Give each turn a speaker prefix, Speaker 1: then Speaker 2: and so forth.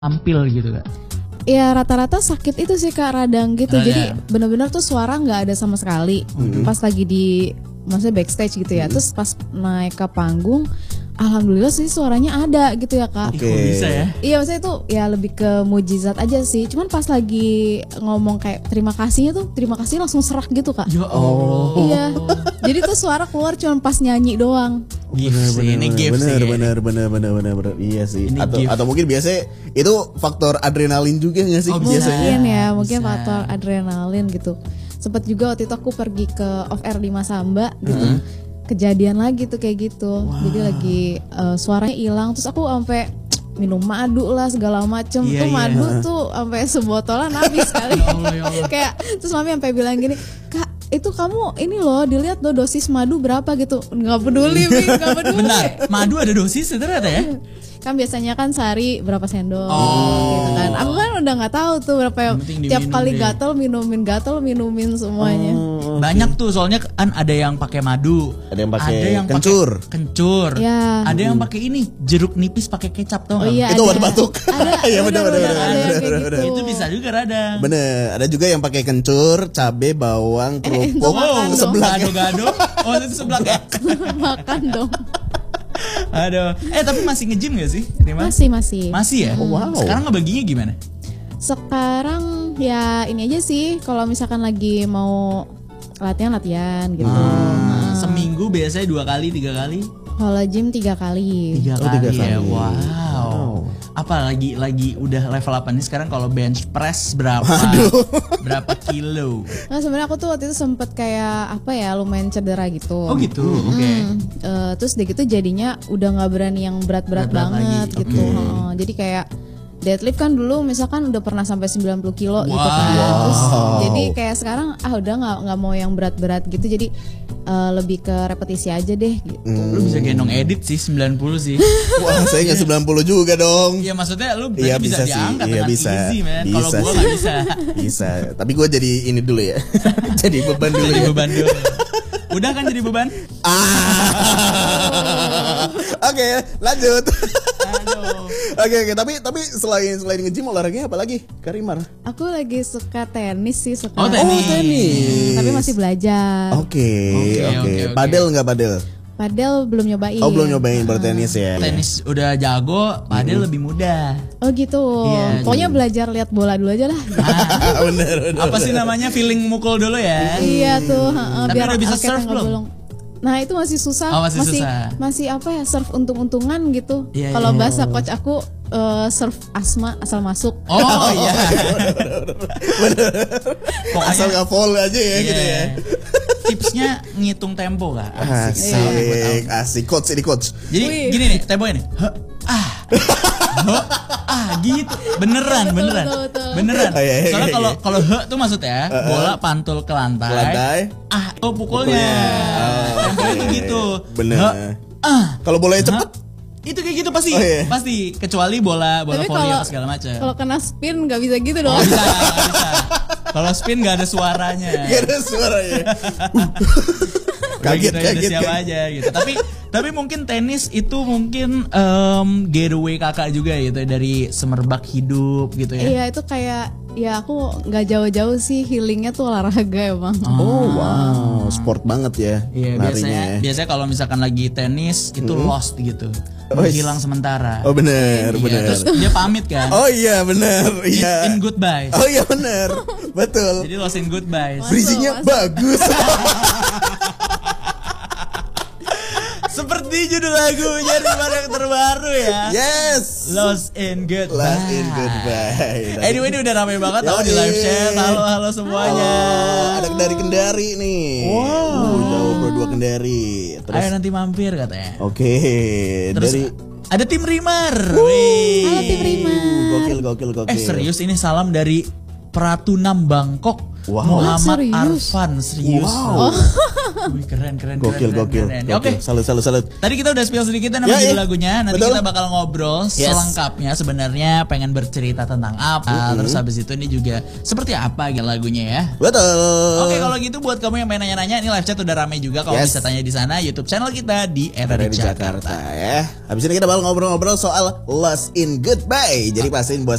Speaker 1: tampil gitu Kak?
Speaker 2: Ya rata-rata sakit itu sih Kak, radang gitu. Jadi benar-benar tuh suara nggak ada sama sekali. Pas lagi maksudnya backstage gitu ya. Terus pas naik ke panggung, alhamdulillah sih suaranya ada gitu ya Kak.
Speaker 1: Kok bisa ya?
Speaker 2: Iya maksudnya itu ya lebih ke mujizat aja sih. Cuman pas lagi ngomong kayak terima kasihnya tuh, terima kasih langsung serak gitu Kak.
Speaker 1: Ya Allah.
Speaker 2: Iya. Jadi tuh suara keluar cuma pas nyanyi doang.
Speaker 3: Bener. Iya sih. Atau mungkin biasanya itu faktor adrenalin juga nggak sih biasanya?
Speaker 2: Mungkin faktor adrenalin gitu. Sempet juga waktu itu aku pergi ke off air di Masamba gitu. Kejadian lagi tuh kayak gitu. Jadi lagi suaranya hilang, terus aku sampai minum madu lah segala macem. Madu tuh sampai sebotolan habis kali.
Speaker 1: Ya Allah.
Speaker 2: Kayak terus mami sampai bilang gini, "Kak, itu kamu ini loh dilihat loh dosis madu berapa gitu." Nggak peduli, nggak peduli.
Speaker 1: Benar, madu ada dosis ternyata ya?
Speaker 2: Kan biasanya kan sehari berapa sendok gitu kan. Aku kan udah nggak tahu tuh berapa, tiap kali gatel minumin semuanya.
Speaker 1: Banyak tuh soalnya kan ada yang pakai madu,
Speaker 3: ada yang pakai kencur.
Speaker 2: Ya.
Speaker 1: Ada yang pakai ini jeruk nipis pakai kecap tau nggak?
Speaker 2: Iya,
Speaker 3: itu obat batuk. Iya benar.
Speaker 1: Itu bisa juga radang.
Speaker 3: Bener, ada juga yang pakai kencur, cabe, bawang, kerupuk, seblak.
Speaker 1: Gado-gado. Oh itu seblak ya?
Speaker 2: Makan dong.
Speaker 1: Aduh. Tapi masih nge-gym gak sih? Rima?
Speaker 2: Masih.
Speaker 1: Masih ya?
Speaker 3: Wow.
Speaker 1: Sekarang ngebaginya gimana?
Speaker 2: Sekarang ya ini aja sih, kalau misalkan lagi mau latihan gitu.
Speaker 1: Seminggu biasanya 2 kali, 3 kali?
Speaker 2: Kalau gym 3 kali.
Speaker 1: 3 kali ya. Wow. Apa lagi udah level apa nih sekarang kalau bench press berapa? Berapa kilo?
Speaker 2: Nah sebenarnya aku tuh waktu itu sempet kayak lumayan cedera gitu.
Speaker 1: Oh gitu. Oke.
Speaker 2: Terus deh gitu jadinya udah nggak berani yang berat-berat banget
Speaker 1: lagi.
Speaker 2: gitu. Jadi kayak deadlift kan dulu misalkan udah pernah sampai 90 kilo gitu kan. Terus jadi kayak sekarang udah nggak mau yang berat-berat gitu. Jadi lebih ke repetisi aja deh gitu.
Speaker 1: Lu bisa gendong edit sih 90 sih.
Speaker 3: Wah, saya nggak 90 juga dong.
Speaker 1: Iya maksudnya lu bisa diangkat dengan easy man. Kalau gua nggak bisa.
Speaker 3: Bisa. Tapi gua jadi ini dulu ya. Jadi beban dulu.
Speaker 1: Udah kan jadi beban?
Speaker 3: Oke, lanjut.
Speaker 1: Aduh.
Speaker 3: Oke, tapi selain nge-gym olahraganya apa lagi, Karimar?
Speaker 2: Aku lagi suka tenis sih sekarang.
Speaker 1: Oh, tenis.
Speaker 2: Tapi masih belajar.
Speaker 3: Oke. Padel nggak padel?
Speaker 2: Padel belum nyobain.
Speaker 3: Oh, belum nyobain bertenis ya.
Speaker 1: Tenis udah jago, padel lebih mudah.
Speaker 2: Oh gitu.
Speaker 1: Iya,
Speaker 2: Pokoknya belajar lihat bola dulu aja lah.
Speaker 3: Bener.
Speaker 1: Apa sih namanya feeling mukul dulu ya?
Speaker 2: Iya tuh.
Speaker 1: Tapi
Speaker 2: biar
Speaker 1: udah bisa
Speaker 2: raketnya
Speaker 1: serve
Speaker 2: nggak
Speaker 1: belum?
Speaker 2: bolong. Nah itu masih susah.
Speaker 1: Masih susah.
Speaker 2: Masih serve untung-untungan gitu.
Speaker 1: Iya,
Speaker 2: Kalau bahasa coach aku serve asal masuk.
Speaker 1: Oh iya.
Speaker 3: Asal nggak foul aja ya gitu ya.
Speaker 1: Tipsnya ngitung tempo kak.
Speaker 3: Asik. Coach ini coach.
Speaker 1: Jadi gini nih temponya nih. Gitu. Beneran. Beneran. Soalnya kalau tuh maksudnya bola pantul ke lantai. Pukulnya. Tempo itu gitu.
Speaker 3: Bener. Kalau bolanya cepet
Speaker 1: itu kayak gitu pasti kecuali bola volley apa segala macam.
Speaker 2: Kalau kena spin nggak bisa gitu dong.
Speaker 1: Bisa. Kalau spin nggak ada suaranya. Kaget siapa aja gitu. Tapi mungkin tenis itu mungkin getaway kakak juga gitu dari semerbak hidup gitu ya.
Speaker 2: Iya itu kayak aku nggak jauh-jauh sih, healingnya tuh olahraga emang.
Speaker 3: Oh wow, sport banget ya.
Speaker 1: Iya biasanya kalau misalkan lagi tenis itu lost gitu, hilang sementara.
Speaker 3: Oh benar.
Speaker 1: Terus dia pamit kan.
Speaker 3: Oh iya benar. Iya.
Speaker 1: In goodbye.
Speaker 3: Oh iya benar, betul.
Speaker 1: Jadi lost in goodbye.
Speaker 3: Bridging-nya bagus.
Speaker 1: Seperti judul lagunya Rimar yang terbaru ya.
Speaker 3: Yes.
Speaker 1: Lost in Goodbye. Anyway ini udah ramai banget tau di live chat. Halo semuanya.
Speaker 3: Ada dari Kendari nih.
Speaker 1: Wow.
Speaker 3: Jauh berdua Kendari.
Speaker 1: Terus, ayo nanti mampir katanya.
Speaker 3: Oke.
Speaker 1: Terus
Speaker 3: dari
Speaker 1: ada tim Rimar.
Speaker 2: Halo tim Rimar.
Speaker 3: Gokil.
Speaker 1: Serius ini salam dari Pratunam Bangkok. Muhammad Arfan, serius. Wih, keren.
Speaker 3: Gokil.
Speaker 1: Oke.
Speaker 3: Salut.
Speaker 1: Tadi kita udah spill sedikit nama judul lagunya. Nanti kita bakal ngobrol selengkapnya sebenarnya pengen bercerita tentang apa. Terus habis itu ini juga seperti apa lagunya ya.
Speaker 3: Betul.
Speaker 1: Oke, kalau gitu buat kamu yang pengen nanya-nanya, ini live chat udah rame juga. Kalau bisa tanya di sana, YouTube channel kita di RRI Jakarta
Speaker 3: ya. Habis ini kita bakal ngobrol-ngobrol soal Lost in Goodbye. Jadi pastiin buat